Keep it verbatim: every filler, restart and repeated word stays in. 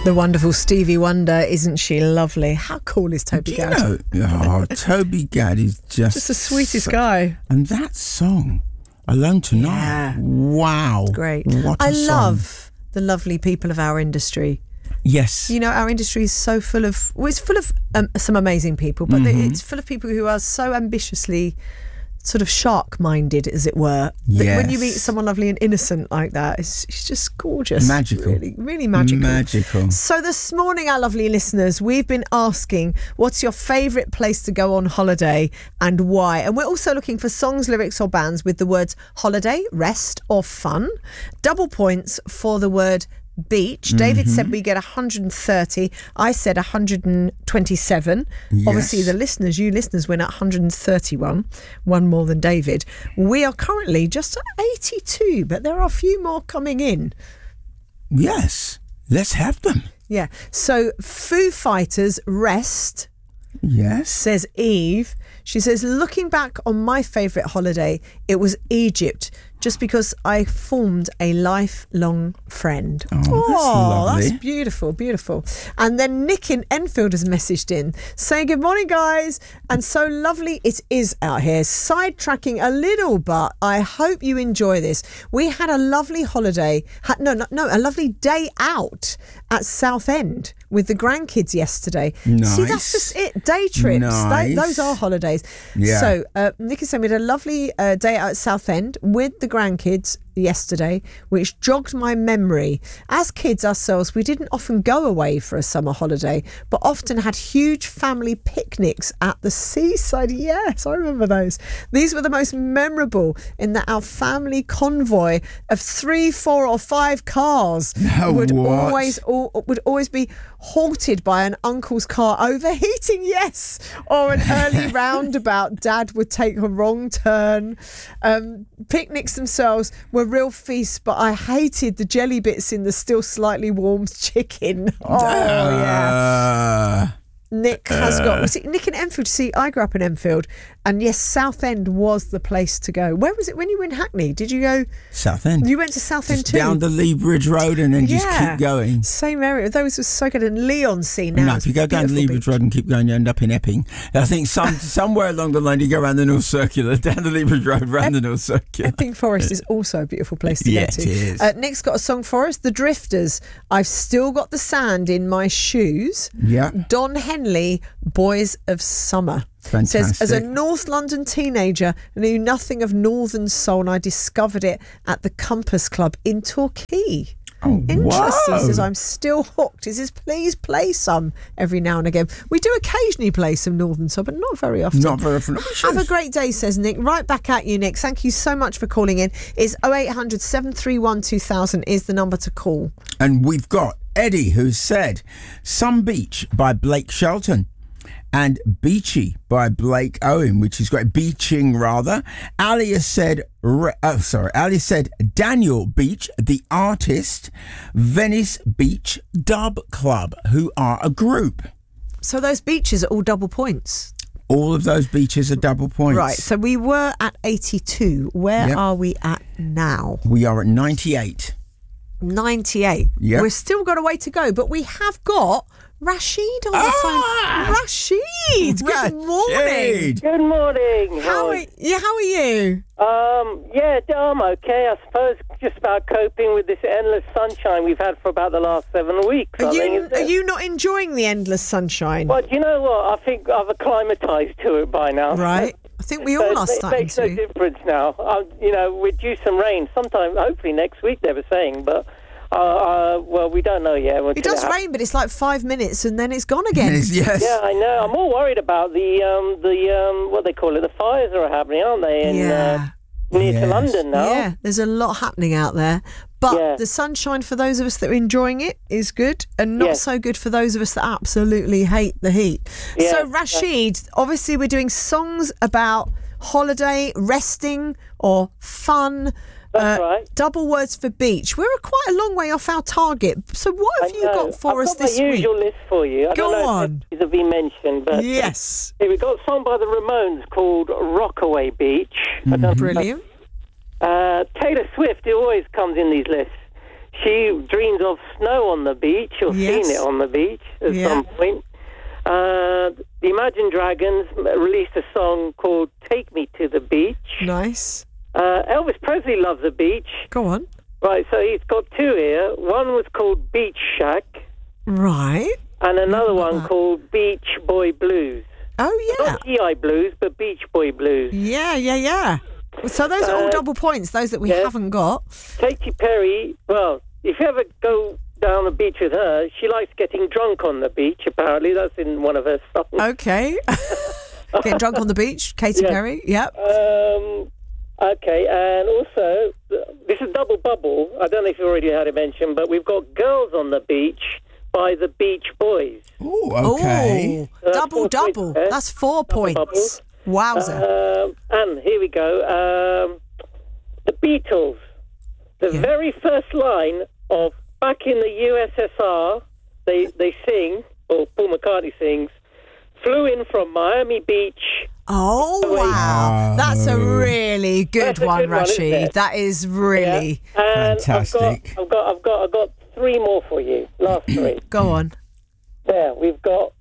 The wonderful Stevie Wonder, isn't she lovely? How cool is Toby Do Gadd? You know, oh, Toby Gadd is just... Just the sweetest so, guy. And that song, Alone Tonight, Yeah. wow. Great. What a I song. love the lovely people of our industry. Yes. You know, our industry is so full of... Well, it's full of um, some amazing people, but Mm-hmm. it's full of people who are so ambitiously sort of shark-minded, as it were. That Yes. when you meet someone lovely and innocent like that, it's, it's just gorgeous. Magical. Really, really magical. Magical. So this morning, our lovely listeners, we've been asking, what's your favourite place to go on holiday and why? And we're also looking for songs, lyrics or bands with the words holiday, rest or fun. Double points for the word beach. David Mm-hmm. said we get one hundred thirty. I said one hundred twenty-seven. Yes. Obviously, the listeners, you listeners, win at one hundred thirty-one, one more than David. We are currently just at eighty-two, but there are a few more coming in. Yes. Let's have them. Yeah. So Foo Fighters, Rest, Yes. says Eve. She says, looking back on my favourite holiday, it was Egypt, just because I formed a lifelong friend. Oh, that's lovely. That's beautiful, beautiful. And then Nick in Enfield has messaged in saying, good morning, guys. And so lovely it is out here. Sidetracking a little, but I hope you enjoy this. We had a lovely holiday. Ha- no, no, no, a lovely day out at Southend with the grandkids yesterday. Nice. See, that's just it. Day trips. Nice. Tho- those are holidays. Yeah. So uh, Nick has said we had a lovely uh, day out at Southend with the grandkids yesterday, which jogged my memory. As kids ourselves, we didn't often go away for a summer holiday, but often had huge family picnics at the seaside. Yes, I remember those. These were the most memorable in that our family convoy of three, four or five cars Oh, would what? always al- would always be halted by an uncle's car overheating, yes, or an early roundabout. Dad would take a wrong turn. Um, picnics themselves were real feasts, but I hated the jelly bits in the still slightly warm chicken. Oh, yeah. Uh, Nick has got... Was it Nick in Enfield? See, I grew up in Enfield, and yes, Southend was the place to go. Where was it when you were in Hackney? Did you go... Southend. You went to Southend Just too? down the Lee Bridge Road and then just Yeah. keep going. Same area. Those were so good. And Leon Sea now. No, is if you go down the beautiful Lee beach. Bridge Road and keep going, you end up in Epping. I think some somewhere along the line you go around the North Circular, down the Lee Bridge Road, round the North Circular. Epping Forest is also a beautiful place to Yeah, get to. it is. Uh, Nick's got a song for us, The Drifters. I've still got the sand in my shoes. Yeah. Don Henley, Boys of Summer. Fantastic. Says, as a North London teenager, I knew nothing of Northern Soul, and I discovered it at the Compass Club in Torquay. Oh, Interesting. wow. He says, I'm still hooked. He says, please play some every now and again. We do occasionally play some Northern Soul, but not very often. Not very often. Have a great day, says Nick. Right back at you, Nick. Thank you so much for calling in. It's oh eight hundred, seven three one, two thousand is the number to call. And we've got Eddie, who said Some Beach by Blake Shelton and Beachy by Blake Owen, which is great. Beaching, rather. Ali has said, re- oh, sorry, Ali said Daniel Beach, the artist, Venice Beach Dub Club, who are a group. So those beaches are all double points. All of those beaches are double points. Right, so we were at eighty-two. Where Yep. are we at now? We are at ninety-eight. ninety-eight. Yep. We've still got a way to go, but we have got Rashid on the Ah! phone. Rashid, good morning. Rashid. Good morning. How are, yeah, how are you? Um, yeah, I'm okay. I suppose just about coping with this endless sunshine we've had for about the last seven weeks. I Are think, you, isn't are it? you not enjoying the endless sunshine? Well, do you know what? I think I've acclimatised to it by now. Right. I think we So all are it starting makes no to. difference now. Um, you know, we're due some rain sometime, hopefully next week, they were saying, but, uh, uh, well, we don't know yet. It does rain, but it's like five minutes and then it's gone again. Yes, yes. Yeah, I know. I'm more worried about the, um, the um, what they call it, the fires are happening, aren't they, in, Yeah. uh, near Yes. to London now. Yeah, there's a lot happening out there. But Yeah. the sunshine for those of us that are enjoying it is good, and not Yes. so good for those of us that absolutely hate the heat. Yeah, So, Rashid, obviously we're doing songs about holiday, resting, or fun. That's uh, right. Double words for beach. We're quite a long way off our target. So what have I you know. got for I've us got my this week? usual list for you. I Go don't know on. if these have been mentioned, but Yes. here we got a song by the Ramones called Rockaway Beach. I don't know if Brilliant. Uh, Taylor Swift, who always comes in these lists. she dreams of snow on the beach, or Yes. seen it on the beach at Yeah. some point. Uh, the Imagine Dragons released a song called Take Me to the Beach. Nice. Uh, Elvis Presley loves the beach. Go on. Right, so he's got two here. One was called Beach Shack, Right. and another Never got one that. called Beach Boy Blues. Oh, yeah. Not G I Blues, but Beach Boy Blues. Yeah, yeah, yeah. So those are all Uh, double points, those that we yeah. haven't got. Katy Perry, well, if you ever go down the beach with her, she likes getting drunk on the beach, apparently. That's in one of her songs. Okay. Getting drunk on the beach, Katy Yeah. Perry. Yep. Um, okay, and also, this is Double Bubble. I don't know if you already had it mentioned, but we've got Girls on the Beach by the Beach Boys. Oh, okay. Ooh, That's double, four points double. there. That's four Double points. bubbles. Wowza. Um, and here we go. Um, the Beatles. The Yeah. very first line of Back in the U S S R, they, they sing, or Paul McCartney sings, flew in from Miami Beach. Oh, wow. Oh. That's a really good That's a one, good one, isn't Rashid. it? That is really. Yeah. And Fantastic. I've got, I've got, I've got, I've got three more for you. Last three. Go on. There, we've got